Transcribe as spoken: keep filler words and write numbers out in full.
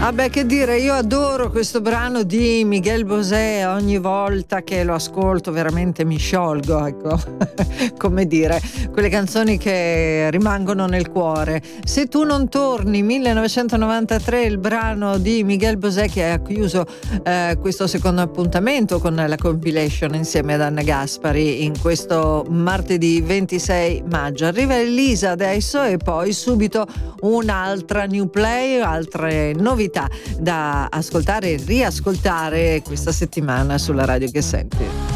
Ah beh, che dire, io adoro questo brano di Miguel Bosé, ogni volta che lo ascolto veramente mi sciolgo, ecco. Come dire, quelle canzoni che rimangono nel cuore. Se tu non torni, millenovecentonovantatré, il brano di Miguel Bosé che ha chiuso eh, questo secondo appuntamento con la compilation insieme ad Anna Gaspari in questo martedì ventisei maggio. Arriva Elisa adesso e poi subito un'altra new play, altre novità da ascoltare e riascoltare questa settimana sulla radio che senti.